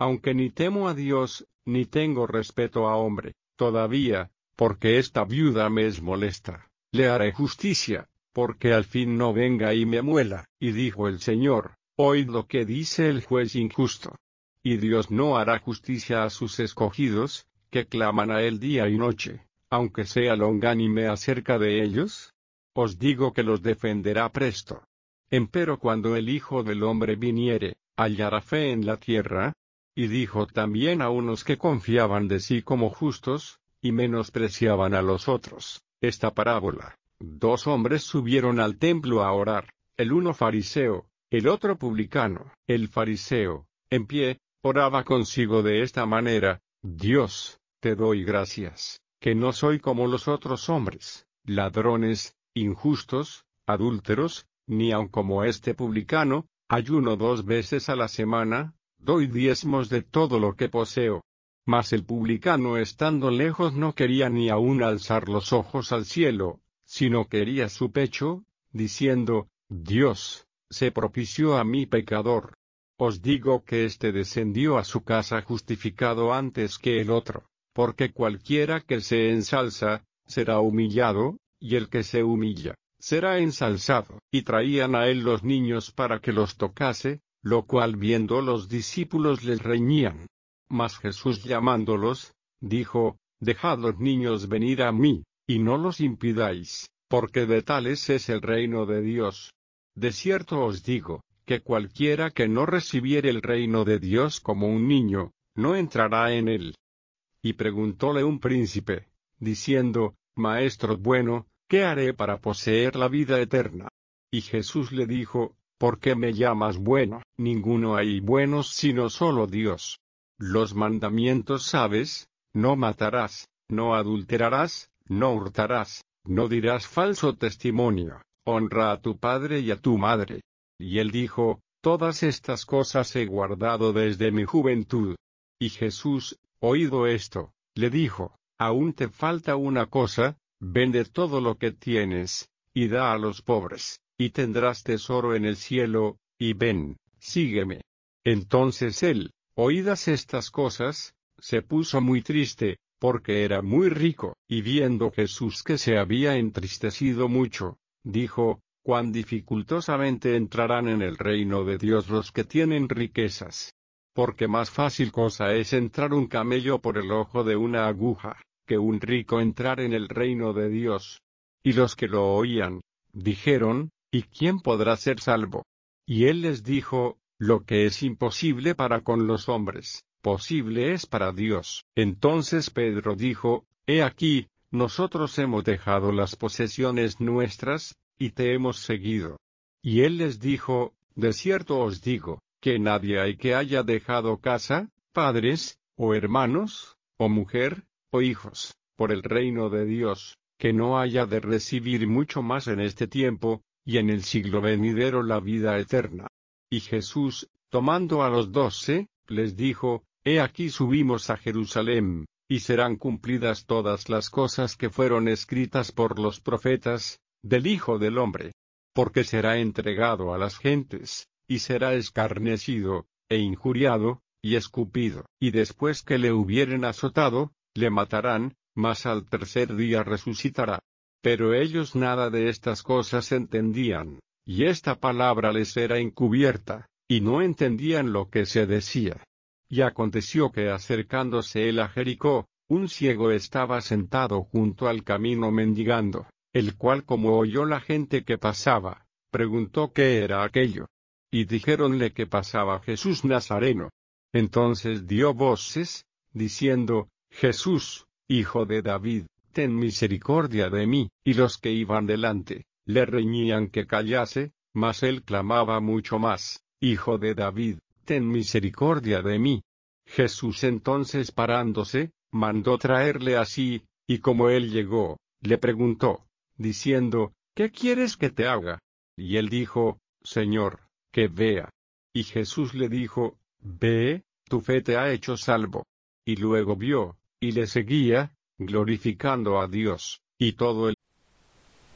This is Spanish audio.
aunque ni temo a Dios, ni tengo respeto a hombre, todavía, porque esta viuda me es molesta, le haré justicia, porque al fin no venga y me muela. Y dijo el Señor: oíd lo que dice el juez injusto. Y Dios no hará justicia a sus escogidos, que claman a él día y noche, aunque sea longánime acerca de ellos. Os digo que los defenderá presto. Empero cuando el Hijo del Hombre viniere, ¿hallará fe en la tierra? Y dijo también a unos que confiaban de sí como justos, y menospreciaban a los otros, esta parábola: 2 hombres subieron al templo a orar, el uno fariseo, el otro publicano. El fariseo, en pie, oraba consigo de esta manera: Dios, te doy gracias, que no soy como los otros hombres, ladrones, injustos, adúlteros, ni aun como este publicano. Ayuno 2 veces a la semana, doy diezmos de todo lo que poseo. Mas el publicano, estando lejos, no quería ni aun alzar los ojos al cielo, sino que hería su pecho, diciendo: Dios, sé propicio a mí pecador. Os digo que éste descendió a su casa justificado antes que el otro, porque cualquiera que se ensalza, será humillado, y el que se humilla, será ensalzado. Y traían a él los niños para que los tocase, lo cual viendo los discípulos les reñían. Mas Jesús, llamándolos, dijo: dejad los niños venir a mí, y no los impidáis, porque de tales es el reino de Dios. De cierto os digo, que cualquiera que no recibiere el reino de Dios como un niño, no entrará en él. Y preguntóle un príncipe, diciendo: Maestro bueno, ¿qué haré para poseer la vida eterna? Y Jesús le dijo: ¿por qué me llamas bueno? Ninguno hay buenos sino solo Dios. Los mandamientos sabes: no matarás, no adulterarás, no hurtarás, no dirás falso testimonio, honra a tu padre y a tu madre. Y él dijo: todas estas cosas he guardado desde mi juventud. Y Jesús, oído esto, le dijo: aún te falta una cosa: vende todo lo que tienes, y da a los pobres, y tendrás tesoro en el cielo, y ven, sígueme. Entonces él, oídas estas cosas, se puso muy triste, porque era muy rico, y viendo Jesús que se había entristecido mucho, dijo: cuán dificultosamente entrarán en el reino de Dios los que tienen riquezas. Porque más fácil cosa es entrar un camello por el ojo de una aguja, que un rico entrar en el reino de Dios. Y los que lo oían, dijeron: ¿y quién podrá ser salvo? Y él les dijo: lo que es imposible para con los hombres, posible es para Dios. Entonces Pedro dijo: he aquí, nosotros hemos dejado las posesiones nuestras, y te hemos seguido. Y él les dijo: de cierto os digo, que nadie hay que haya dejado casa, padres, o hermanos, o mujer, o hijos, por el reino de Dios, que no haya de recibir mucho más en este tiempo, y en el siglo venidero la vida eterna. Y Jesús, tomando a los 12, les dijo: he aquí subimos a Jerusalén, y serán cumplidas todas las cosas que fueron escritas por los profetas, del Hijo del Hombre. Porque será entregado a las gentes, y será escarnecido, e injuriado, y escupido. Y después que le hubieren azotado, le matarán, mas al tercer día resucitará. Pero ellos nada de estas cosas entendían, y esta palabra les era encubierta, y no entendían lo que se decía. Y aconteció que acercándose él a Jericó, un ciego estaba sentado junto al camino mendigando, el cual, como oyó la gente que pasaba, preguntó qué era aquello. Y dijéronle que pasaba Jesús Nazareno. Entonces dio voces, diciendo: Jesús, Hijo de David, ten misericordia de mí. Y los que iban delante, le reñían que callase, mas él clamaba mucho más: Hijo de David, ten misericordia de mí. Jesús entonces parándose, mandó traerle así, y como él llegó, le preguntó, diciendo: ¿qué quieres que te haga? Y él dijo: Señor, que vea. Y Jesús le dijo: ve, tu fe te ha hecho salvo. Y luego vio, y le seguía, glorificando a Dios, y todo el